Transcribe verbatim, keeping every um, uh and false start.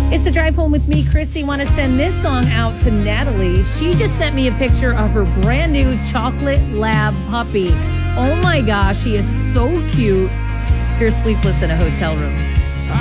It's a drive home with me, Chrissy. Want to send this song out to Natalie. She just sent me a picture of her brand new chocolate lab puppy. Oh my gosh, he is so cute. Here's Sleepless in a Hotel Room.